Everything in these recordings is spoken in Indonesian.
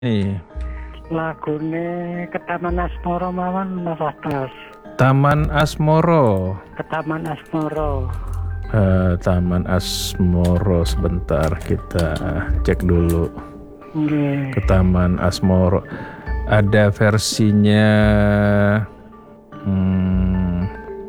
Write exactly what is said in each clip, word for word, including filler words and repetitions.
Nih, Lagune ke Taman Asmoro mawon Mas Abbas. Taman Asmoro. Ke Taman Asmoro. Eh, Taman Asmoro, sebentar kita cek dulu. Nggih. Ke Taman Asmoro. Ada versinya hmm,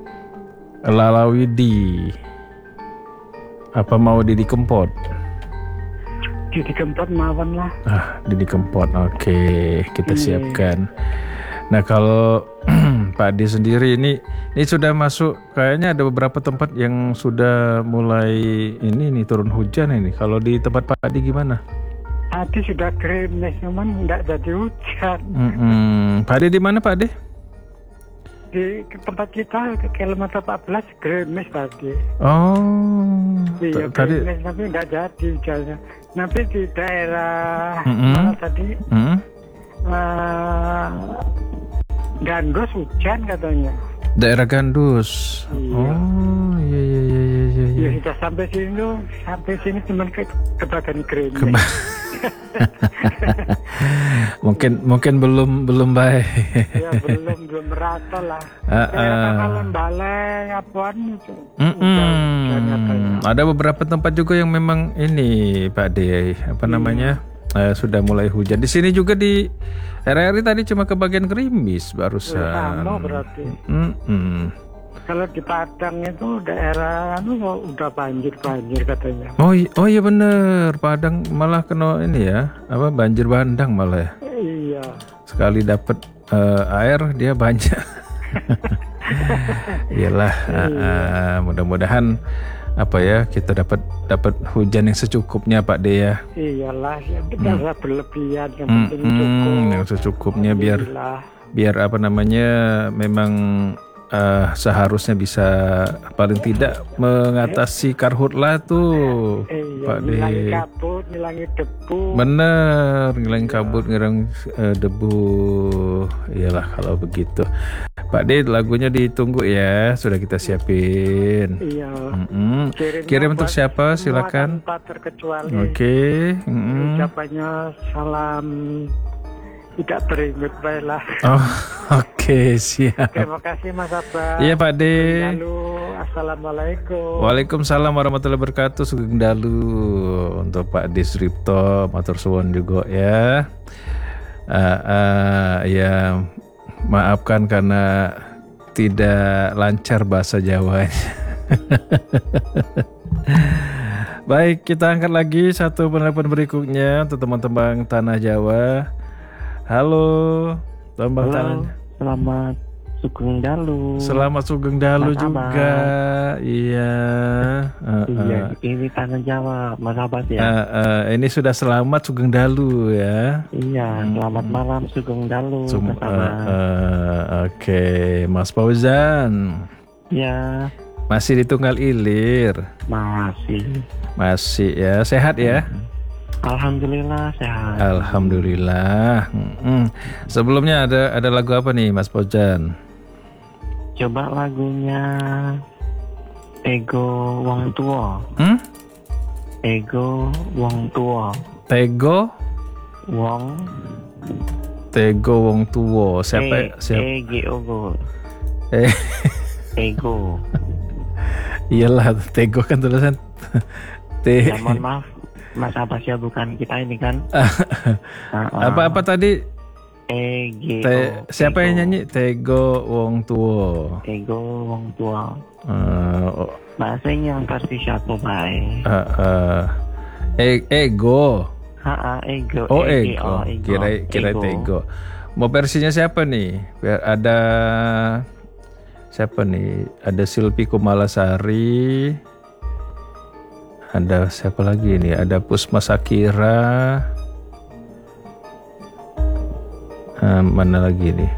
Lalawidi. Apa mau Didi Kempot? Didi Kempot mawon lah. Ah, Didi Kempot. Oke, kita Iya. siapkan. Nah, kalau Pak Adi sendiri ini ini sudah masuk, kayaknya ada beberapa tempat yang sudah mulai ini nih turun hujan ini. Kalau di tempat Pak Adi gimana? Tadi sudah gerimis, cuman enggak jadi hujan. Mm-mm. Pak Adi di mana, Pak Adi? Di ke tempat kita ke kilometer empat belas gerimis tadi. Oh, Iya, t- tadi. gerimis tapi enggak jadi hujannya. Nanti di daerah Mm-mm. mana tadi? Mm-mm. Uh, Gandus hujan katanya. Daerah Gandus. Iya. Oh, iya iya iya iya iya. Ya sudah sampai sini tuh, sampai sini cuman ke kebagian gerimis. Keba- mungkin mungkin belum belum baik. Ya belum belum merata lah. Ah, Kayak ah. kalian balai apaan itu. Mm-mm. Udah hujan katanya. Ada beberapa tempat juga yang memang ini Pak De, apa namanya, eh, sudah mulai hujan. Di sini juga di R R I tadi cuma ke bagian gerimis barusan. Sama berarti. Mm-mm. Kalau di Padang itu daerah anu udah banjir banjir katanya. Oh, i- oh iya bener, Padang malah kena ini ya, apa banjir bandang malah ya. Iya. Sekali dapat eh, air dia banyak. Iyalah, ah, ah, mudah-mudahan apa ya kita dapat dapat hujan yang secukupnya Pak De ya. Iyalah, ya tidak berlebihan, yang Hmm, penting cukup. yang secukupnya biar Alhamdulillah. biar apa namanya memang eh, seharusnya bisa paling tidak mengatasi karhutlah tuh Iya, Pak De. ngilangi kabut, ngilangi debu. Bener, ngilangin kabut, ngilangin eh, debu. Iyalah kalau begitu. Pak De, lagunya ditunggu ya, sudah kita siapin. Iya. Mm-mm. Kirimnya Kirim untuk buat siapa? semua Silakan. tanpa terkecuali. Oke. Mm-mm. Ucapannya salam tidak beringut baiklah. Oh, oke, siap. Terima kasih Mas Abbas. Iya Pak De. Lalu assalamualaikum. Waalaikumsalam warahmatullahi wabarakatuh. Sugeng dalu untuk Pak Disripto, matur suwun juga ya. Uh, uh, ya maafkan karena tidak lancar bahasa Jawanya. Baik, kita angkat lagi satu penelpon berikutnya untuk teman-teman Tanah Jawa. Halo, teman Halo, Tanah. selamat Sugeng Dalu. Selamat Sugeng Dalu Mas juga. Iya. Uh, Iya, uh. ini Tanah Jawa, Mas Abbas ya. Uh, uh, ini sudah selamat Sugeng Dalu ya. Iya, selamat malam Sugeng Dalu. Sum- Mas uh, Abbas. uh, Oke, Mas Fauzan Ya, masih di Tunggal Ilir, masih. masih ya, sehat ya. Alhamdulillah sehat. Alhamdulillah. Mm-mm. Sebelumnya ada ada lagu apa nih Mas Fauzan? Coba lagunya Ego Wong Tua. Hmm? Ego Wong Tua. Tego, Wong Tego Wong Tuwo. Siapa? E, siapa? E G O Go. Eh, Ego. iyalah Tego kan tulisan T. Ya, mohon maaf Mas Abbas ya, bukan kita ini kan. Apa-apa tadi? E G O. Te- siapa yang nyanyi? Tego Wong Tuwo. Ego Wong Tua. Eh, oh, Bahasa yang versi satu baik. eh, eh, e- ego. Ha, ego. Oh E G ego. O, ego. Kira kira Ego. Tego. Mau versinya siapa nih? Biar ada siapa nih? Ada Silpi Kumalasari. Ada siapa lagi nih? Ada Pusma Sakira. Eh, mana lagi nih?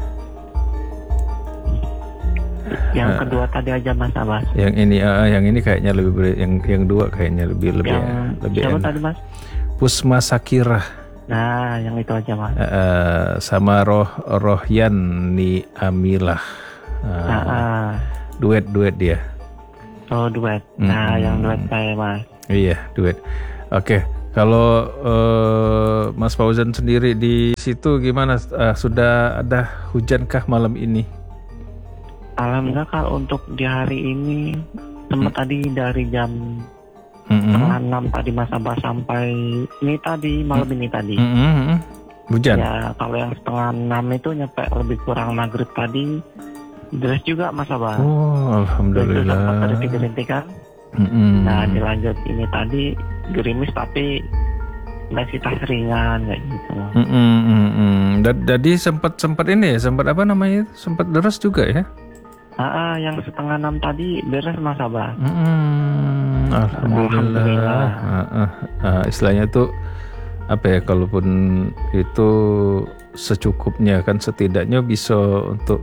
Yang Ah. kedua tadi aja Mas Abbas. Yang ini, eh, yang ini kayaknya lebih ber- yang yang dua kayaknya lebih lebih Yang lebih siapa enak. tadi Mas? Pusma Sakira. Nah, yang itu aja Mas. Eh, sama Roh Rohyan ni Amilah. Eh, Nah, ah. duet duet dia. Oh duet. Nah, Mm-mm. yang duet saya Mas. Iya duet. Oke, Kalau uh, Mas Fauzan sendiri di situ gimana? Uh, sudah ada hujankah malam ini? Alhamdulillah kalau untuk di hari ini sempat hmm. tadi dari jam Mm-hmm. setengah enam tadi Mas Abbas sampai ini tadi malam ini tadi. Mm-hmm. Hujan? Ya kalau yang setengah enam itu nyampe lebih kurang maghrib tadi deras juga Mas Abbas. Oh alhamdulillah. Sempat ada rintik-rintikan. Mm-hmm. Nah dilanjut ini tadi gerimis tapi intensitas ringan kayak gitu. Mm-hmm. Jadi sempat sempat ini ya sempat apa namanya sempat deras juga ya? Ah, yang setengah enam tadi beres Mas Abbas. Mm-hmm. Alhamdulillah. Alhamdulillah. Ah, ah, ah, istilahnya tuh apa ya? Kalaupun itu secukupnya kan setidaknya bisa untuk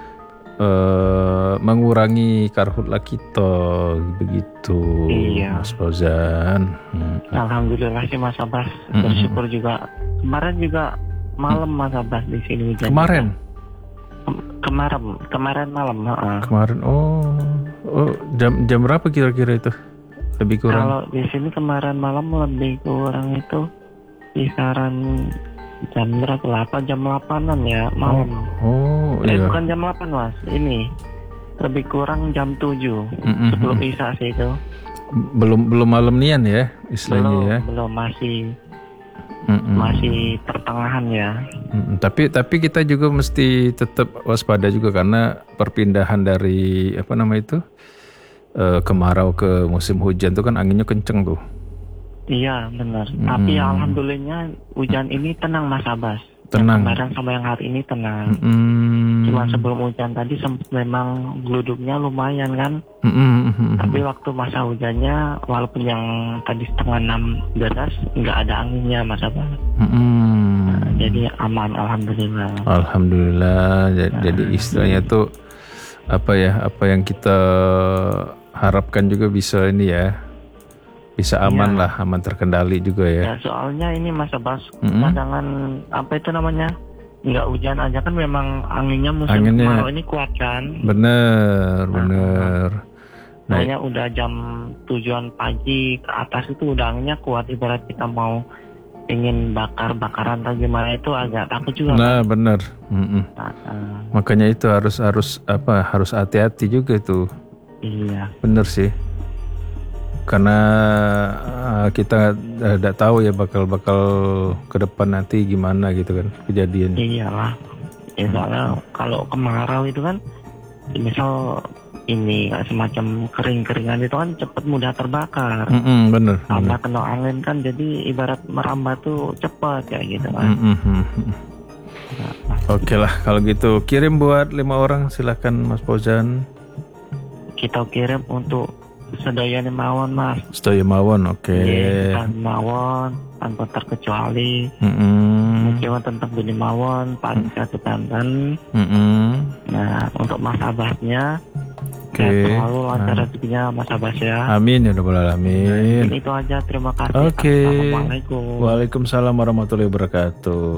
uh, mengurangi karhutlah kita begitu. Iya. Mas Fauzan. Hmm. Alhamdulillah sih Mas Abbas. Mm-hmm. Bersyukur juga. Kemarin juga malam Mas Abbas di sini hujan. Kemarin. Juga. Kemarin, kemarin malam. Uh. Kemarin, oh, oh, jam jam berapa kira-kira itu? Lebih kurang. Kalau di sini kemarin malam lebih kurang itu kisaran jam berapa? delapan jam delapanan ya malam. Oh, oh eh, iya. bukan jam delapan Mas, ini lebih kurang jam tujuh mm-hmm. sebelum isya sih itu. Belum belum malam nian ya istilahnya belum, ya. Belum masih. Mm-mm. Masih pertengahan ya. Mm-mm. Tapi tapi kita juga mesti tetap waspada juga karena perpindahan dari apa nama itu uh, kemarau ke musim hujan tuh kan anginnya kenceng tuh. Iya benar. Mm-mm. Tapi alhamdulillahnya hujan ini tenang Mas Abbas. Tenang. Yang kemarin sama yang hari ini tenang. Mm-mm. Cuma sebelum hujan tadi sempat memang geluduknya lumayan kan. Mm-mm. Tapi waktu masa hujannya walaupun yang tadi setengah enam deras nggak ada anginnya Mas Abbas. Mm-mm. Nah, jadi aman alhamdulillah. Alhamdulillah. Jadi, nah, jadi istilahnya tuh apa ya? Apa yang kita harapkan juga bisa ini ya. Bisa aman ya. Lah, aman terkendali juga ya. Ya soalnya ini Mas Abbas, mm-hmm. cadangan apa itu namanya? Nggak hujan aja kan memang anginnya musim anginnya, kemarau ini kuat kan? Bener, nah, bener. Nah, nah udah jam tujuan pagi ke atas itu udah anginnya kuat, ibarat kita mau ingin bakar-bakaran atau gimana itu agak takut juga. Nah, kan? bener. Mm-mm. Nah, uh, makanya itu harus harus apa? Harus hati-hati juga tuh. Iya. Bener sih. Karena uh, kita tidak uh, tahu ya bakal bakal ke depan nanti gimana gitu kan kejadian. Iyalah. Ya, soalnya hmm. kalau kemarau itu kan, misal ini semacam kering-keringan itu kan cepat mudah terbakar. Mm-mm, bener. Karena kena angin kan, jadi ibarat merambat tuh cepat kayak gitu kan. Mm-mm. Nah, Oke lah kalau gitu kirim buat lima orang silakan Mas Fauzan. Kita kirim untuk sedaya mawon Mas. Sedaya mawon, oke. Okay. Iya, mawon tanpa terkecuali. Mm-hmm. Mungkin tentang bini mawon, paling satu tantan. Mm-hmm. Nah untuk Mas Abbasnya, oke. Okay. Selalu lancar rezekinya Mas Abbas ya. Amin ya rabbal alamin. Nah, itu aja, terima kasih. Oke. Okay. Assalamualaikum. Waalaikumsalam warahmatullahi wabarakatuh.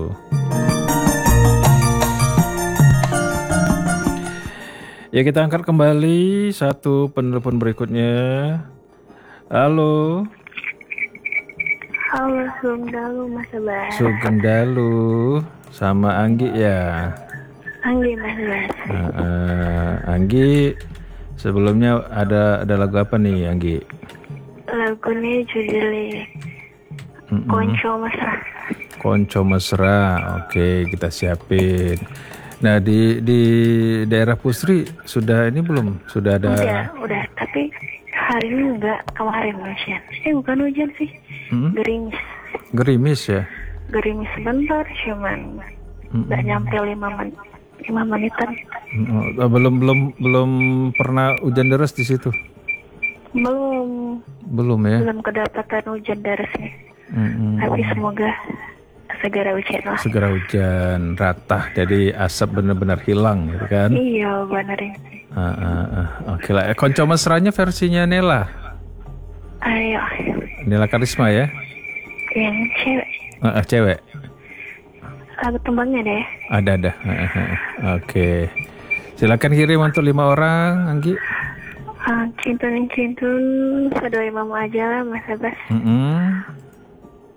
Ya kita angkat kembali satu penelpon berikutnya. Halo. Halo, Sugeng Dalu Mas Abbas. Sugeng Dalu sama Anggi ya. Anggi Mas Abbas. Uh, uh, Anggi sebelumnya ada ada lagu apa nih Anggi? Lagunya judulnya Mm-mm. Konco Mesra. Konco Mesra. Oke kita siapin. Nah di di daerah Pusri sudah ini belum? Sudah ada? Udah, udah. Tapi hari ini enggak, kemarin hujan. Eh bukan hujan sih, hmm? Gerimis. Gerimis ya? Gerimis sebentar, cuman nggak hmm. nyampe lima menit, lima menitan. Oh, belum belum belum pernah hujan deras di situ? Belum. Belum ya? Belum kedapatan hujan derasnya. Hmm. Tapi semoga segera hujan lah. Segera hujan, rata, jadi asap benar-benar hilang gitu kan? Iya benar ini. Uh, uh, uh. Oke lah, eh, Konco Mesranya versinya Nela. Ayo. Nela Karisma ya? Yang cewek. Uh, uh, cewek. Lagu tembangnya deh. Ada ada. Uh, uh, uh. Oke. Okay. Silakan kirim untuk lima orang, Anggi. Uh, cintun cintun, sedoi mama aja lah Mas Abbas. Mm-hmm.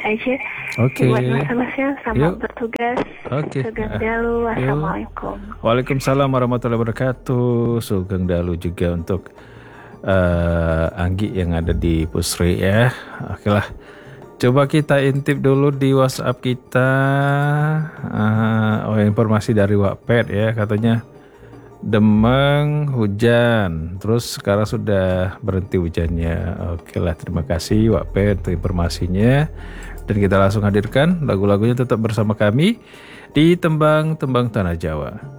aja. Oke. Buat mas-masnya, selamat Yuk. bertugas. Oke. Sugeng Ah, Dalu. yuk. Wassalamualaikum. Waalaikumsalam warahmatullahi wabarakatuh. Sugeng Dalu juga untuk eh, Anggi yang ada di Pusri ya. Oke lah. Coba kita intip dulu di WhatsApp kita. Ah, oh, informasi dari Wattpad ya, katanya Demang hujan, terus sekarang sudah berhenti hujannya. Oke lah, terima kasih Wattpad untuk informasinya. Dan kita langsung hadirkan lagu-lagunya, tetap bersama kami di Tembang Tembang Tanah Jawa.